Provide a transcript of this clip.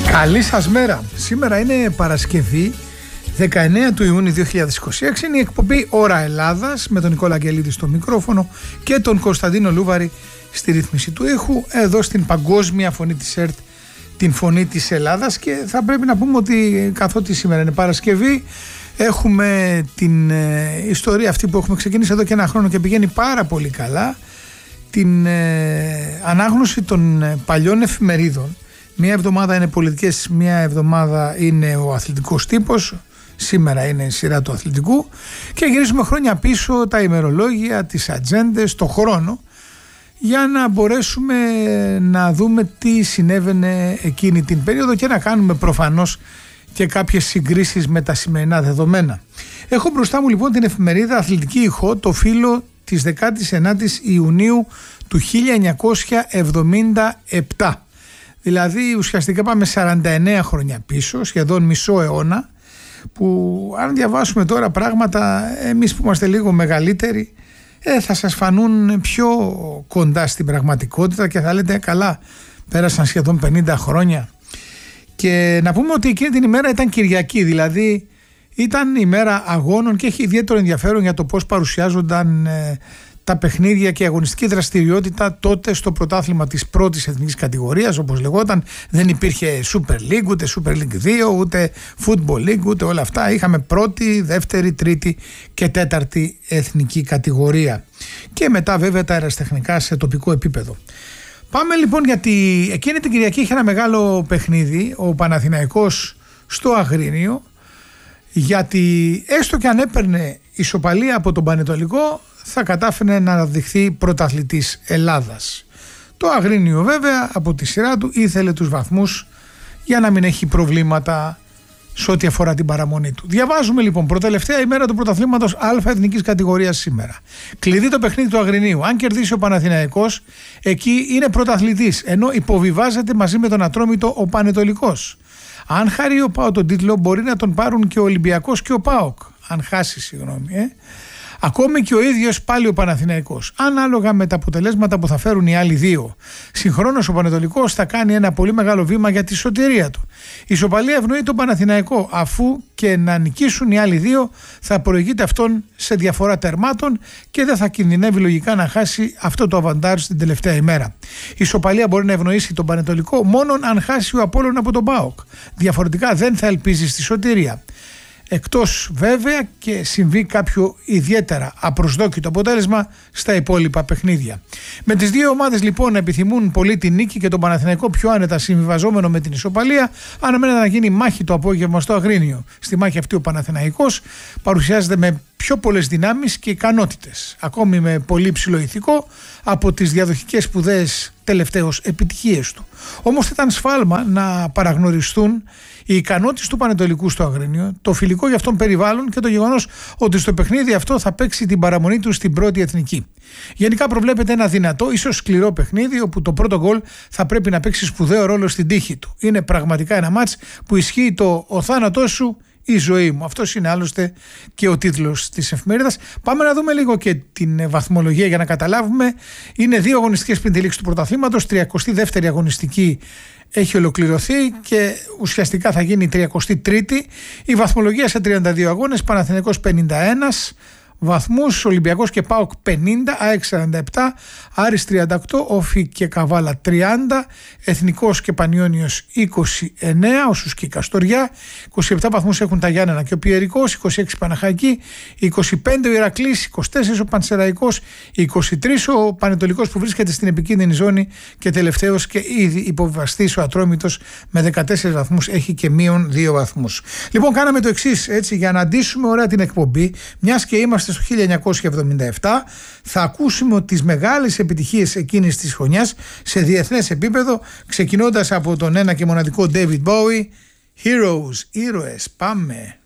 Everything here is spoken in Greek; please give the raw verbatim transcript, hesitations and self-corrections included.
Καλή σας μέρα. Σήμερα είναι Παρασκευή, δεκαεννέα του Ιούνιου δύο χιλιάδες είκοσι έξι. Είναι η εκπομπή Ώρα Ελλάδας με τον Νικόλα Αγγελίδη στο μικρόφωνο και τον Κωνσταντίνο Λούβαρη στη ρύθμιση του ήχου, εδώ στην παγκόσμια φωνή της ΕΡΤ, την φωνή της Ελλάδας. Και θα πρέπει να πούμε ότι καθότι σήμερα είναι Παρασκευή, έχουμε την ε, ιστορία αυτή που έχουμε ξεκινήσει εδώ και ένα χρόνο και πηγαίνει πάρα πολύ καλά, την ε, ανάγνωση των ε, παλιών εφημερίδων. Μία εβδομάδα είναι πολιτικές, μία εβδομάδα είναι ο αθλητικός τύπος. Σήμερα είναι η σειρά του αθλητικού και γυρίζουμε χρόνια πίσω, τα ημερολόγια, τις ατζέντες, το χρόνο, για να μπορέσουμε να δούμε τι συνέβαινε εκείνη την περίοδο και να κάνουμε προφανώς και κάποιες συγκρίσεις με τα σημερινά δεδομένα. Έχω μπροστά μου λοιπόν την εφημερίδα Αθλητική Ηχό, το φύλλο της δεκάτης ενάτης Ιουνίου του χίλια εννιακόσια εβδομήντα επτά. Δηλαδή ουσιαστικά πάμε σαράντα εννέα χρόνια πίσω, σχεδόν μισό αιώνα, που αν διαβάσουμε τώρα πράγματα, εμείς που είμαστε λίγο μεγαλύτεροι, ε, θα σας φανούν πιο κοντά στην πραγματικότητα και θα λέτε καλά, πέρασαν σχεδόν πενήντα χρόνια. Και να πούμε ότι εκείνη την ημέρα ήταν Κυριακή, δηλαδή ήταν ημέρα αγώνων και έχει ιδιαίτερο ενδιαφέρον για το πώς παρουσιάζονταν ε, τα παιχνίδια και η αγωνιστική δραστηριότητα τότε στο πρωτάθλημα της πρώτης εθνικής κατηγορίας, όπως λεγόταν. Δεν υπήρχε Super League, ούτε Super League δύο, ούτε Football League, ούτε όλα αυτά. Είχαμε πρώτη, δεύτερη, τρίτη και τέταρτη εθνική κατηγορία. Και μετά βέβαια τα αεραστεχνικά σε τοπικό επίπεδο. Πάμε λοιπόν, γιατί εκείνη την Κυριακή είχε ένα μεγάλο παιχνίδι ο Παναθηναϊκός στο Αγρίνιο, γιατί έστω και αν έπαιρνε ισοπαλία από τον Πανετολικό, θα κατάφερε να δειχθεί πρωταθλητής Ελλάδας. Το Αγρίνιο βέβαια από τη σειρά του ήθελε τους βαθμούς για να μην έχει προβλήματα σε ό,τι αφορά την παραμονή του. Διαβάζουμε λοιπόν, προτελευταία ημέρα του πρωταθλήματος Α εθνικής κατηγορίας σήμερα. Κλειδί το παιχνίδι του Αγρινίου. Αν κερδίσει ο Παναθηναϊκός, εκεί είναι πρωταθλητής, ενώ υποβιβάζεται μαζί με τον Ατρόμητο ο Πανετολικός. Αν χαρεί ο ΠΑΟΚ τον τίτλο, μπορεί να τον πάρουν και ο Ολυμπιακός και ο ΠΑΟΚ. Αν χάσει, συγγνώμη, ε. Ακόμη και ο ίδιος πάλι ο Παναθηναϊκός, ανάλογα με τα αποτελέσματα που θα φέρουν οι άλλοι δύο. Συγχρόνως ο Πανετολικός θα κάνει ένα πολύ μεγάλο βήμα για τη σωτηρία του. Η ισοπαλία ευνοεί τον Παναθηναϊκό, αφού και να νικήσουν οι άλλοι δύο θα προηγείται αυτόν σε διαφορά τερμάτων και δεν θα κινδυνεύει λογικά να χάσει αυτό το αβαντάζ την τελευταία ημέρα. Η ισοπαλία μπορεί να ευνοήσει τον Πανετολικό μόνον αν χάσει ο Απόλλων από τον ΠΑΟΚ. Διαφορετικά δεν θα ελπίζει στη σωτηρία. Εκτός βέβαια και συμβεί κάποιο ιδιαίτερα απροσδόκητο αποτέλεσμα στα υπόλοιπα παιχνίδια. Με τις δύο ομάδες λοιπόν να επιθυμούν πολύ την νίκη και τον Παναθηναϊκό πιο άνετα συμβιβαζόμενο με την ισοπαλία, αναμένεται να γίνει μάχη το απόγευμα στο Αγρίνιο. Στη μάχη αυτή ο Παναθηναϊκός παρουσιάζεται με πιο πολλές δυνάμεις και ικανότητες, ακόμη με πολύ ψηλό ηθικό από τις διαδοχικές σπουδαίες τελευταίως επιτυχίες του. Όμως θα ήταν σφάλμα να παραγνωριστούν οι ικανότητες του Πανετολικού στο Αγρίνιο, το φιλικό για αυτόν περιβάλλον και το γεγονός ότι στο παιχνίδι αυτό θα παίξει την παραμονή του στην πρώτη εθνική. Γενικά προβλέπεται ένα δυνατό, ίσως σκληρό παιχνίδι, όπου το πρώτο γκολ θα πρέπει να παίξει σπουδαίο ρόλο στην τύχη του. Είναι πραγματικά ένα μάτς που ισχύει το «Ο θάνατός σου, η ζωή μου». Αυτός είναι άλλωστε και ο τίτλος της εφημερίδας. Πάμε να δούμε λίγο και την βαθμολογία για να καταλάβουμε. Είναι δύο αγωνιστικές πριν τη λήξη του πρωταθλήματος, τριακοστή δεύτερη αγωνιστική έχει ολοκληρωθεί και ουσιαστικά θα γίνει η τριακοστή τρίτη. Η βαθμολογία σε τριάντα δύο αγώνες, Παναθηναϊκός πενήντα ένα βαθμούς, Ολυμπιακός και ΠΑΟΚ πενήντα, ΑΕΚ σαράντα επτά, Άρης τριάντα οκτώ, Όφη και Καβάλα τριάντα, Εθνικός και Πανιώνιος είκοσι εννέα, ο Σουσκή Καστοριά, είκοσι επτά βαθμούς έχουν τα Γιάννενα και ο Πιερικός, είκοσι έξι Παναχαϊκή, είκοσι πέντε ο Ηρακλής, είκοσι τέσσερα ο Πανσεραϊκός, είκοσι τρία ο Πανετολικός που βρίσκεται στην επικίνδυνη ζώνη και τελευταίος και ήδη υποβιβαστής ο Ατρόμητος με δεκατέσσερις βαθμούς, έχει και μείον δύο βαθμούς. Λοιπόν, κάναμε το εξής, έτσι, για να αντίσουμε ωραία την εκπομπή, μιας και είμαστε στο χίλια εννιακόσια εβδομήντα επτά, θα ακούσουμε τις μεγάλες επιτυχίες εκείνης της χρονιάς σε διεθνές επίπεδο, ξεκινώντας από τον ένα και μοναδικό David Bowie. Heroes, ήρωες, πάμε.